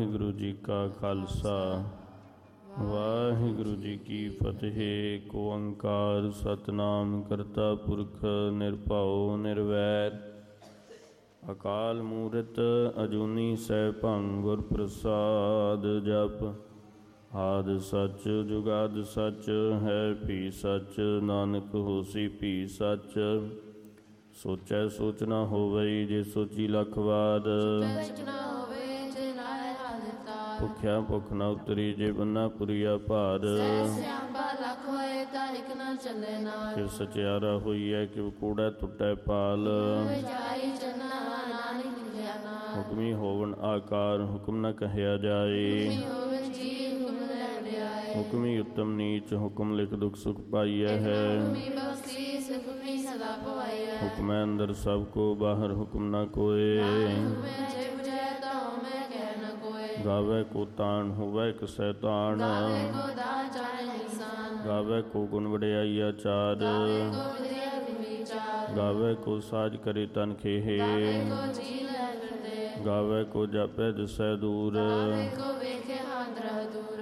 ਵਾਹਿਗੁਰੂ ਜੀ ਕਾ ਖਾਲਸਾ ਵਾਹਿਗੁਰੂ ਜੀ ਕੀ ਫਤਿਹ। ਏਕ ਓੰਕਾਰ ਸਤਿਨਾਮ ਕਰਤਾ ਪੁਰਖ ਨਿਰਭਉ ਨਿਰਵੈਰ ਅਕਾਲ ਮੂਰਤ ਅਜੂਨੀ ਸੈਭੰ ਗੁਰ ਪ੍ਰਸਾਦ। ਜਪ ਆਦਿ ਸੱਚ ਜੁਗਾਦਿ ਸੱਚ ਹੈ ਭੀ ਸੱਚ, ਨਾਨਕ ਹੋਸੀ ਭੀ ਸੱਚ। ਸੋਚੈ ਸੋਚ ਨਾ ਹੋਵਈ ਜੇ ਸੋਚੀ ਲੱਖ ਵਾਰ, ਭੁਖਿਆ ਭੁਖ ਨਾ ਉਤਰੀ ਜੇ ਬੰਨਾ ਪੁਰੀਆ ਭਾਰ। ਕਿਵ ਸਚਿਆਰਾ ਹੋਈਐ ਕਿਵ ਕੂੜਾ ਟੁੱਟੈ ਪਾਲ, ਹੁਕਮੀ ਹੋਵਨ ਆਕਾਰ ਹੁਕਮ ਨ ਕਹਿਆ ਜਾਏ। ਹੁਕਮੀ ਉੱਤਮ ਨੀਚ ਹੁਕਮ ਲਿਖ ਦੁਖ ਸੁਖ ਪਾਈਐ ਹੈ। ਹੁਕਮੈ ਅੰਦਰ ਸਭ ਕੋ ਬਾਹਰ ਹੁਕਮ ਨ ਕੋਏ। ਗਾਵੇ ਕੋ ਤਾਣ ਹੋਵੇ ਇੱਕ ਸੈਤਾਨ, ਗਾਵੇ ਕੋ ਗੁਣ ਵਡਿਆਈ ਆਚਾਰ। ਗਾਵੇ ਕੋ ਸਾਜ ਕਰੇ ਤਨ ਖੇਹੇ, ਗਾਵੇ ਕੋ ਜਾਪੈ ਦਿਸੈ ਦੂਰ।